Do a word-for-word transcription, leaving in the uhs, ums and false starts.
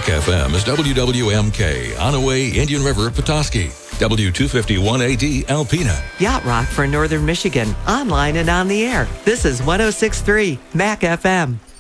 Mac F M is W W M K, Onaway, Indian River, Petoskey. W two fifty-one A D, Alpena. Yacht Rock for Northern Michigan. Online and on the air. This is one oh six point three Mac F M.